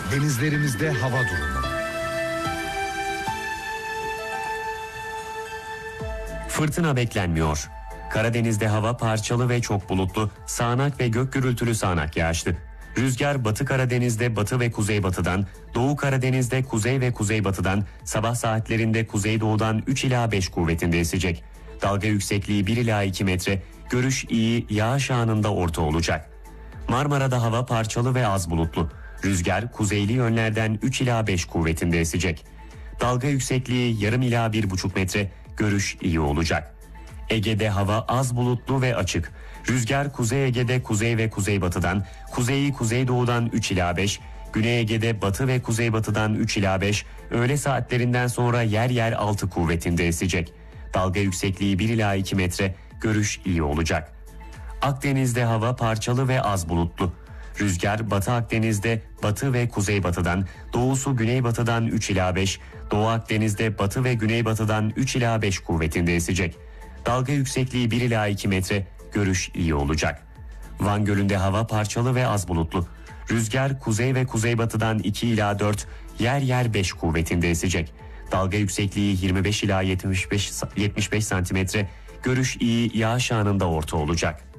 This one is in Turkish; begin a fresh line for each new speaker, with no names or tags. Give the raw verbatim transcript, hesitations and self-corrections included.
Denizlerimizde hava durumu.
Fırtına beklenmiyor. Karadeniz'de hava parçalı ve çok bulutlu, sağanak ve gök gürültülü sağanak yağışlı. Rüzgar Batı Karadeniz'de batı ve kuzeybatıdan, Doğu Karadeniz'de kuzey ve kuzeybatıdan, sabah saatlerinde kuzeydoğudan üç ila beş kuvvetinde esecek. Dalga yüksekliği bir ila iki metre, görüş iyi, yağış anında orta olacak. Marmara'da hava parçalı ve az bulutlu. Rüzgar kuzeyli yönlerden üç ila beş kuvvetinde esecek. Dalga yüksekliği yarım ila bir buçuk metre, görüş iyi olacak. Ege'de hava az bulutlu ve açık. Rüzgar Kuzey Ege'de kuzey ve kuzeybatıdan, kuzeyi kuzeydoğudan üç ila beş, Güney Ege'de batı ve kuzeybatıdan üç ila beş, öğle saatlerinden sonra yer yer altı kuvvetinde esecek. Dalga yüksekliği bir ila iki metre, görüş iyi olacak. Akdeniz'de hava parçalı ve az bulutlu. Rüzgar Batı Akdeniz'de batı ve kuzeybatıdan, doğusu güneybatıdan üç ila beş, Doğu Akdeniz'de batı ve güneybatıdan üç ila beş kuvvetinde esecek. Dalga yüksekliği bir ila iki metre, görüş iyi olacak. Van Gölü'nde hava parçalı ve az bulutlu. Rüzgar kuzey ve kuzeybatıdan iki ila dört, yer yer beş kuvvetinde esecek. Dalga yüksekliği yirmi beş ila yetmiş beş, yetmiş beş santimetre, görüş iyi, yağış anında orta olacak.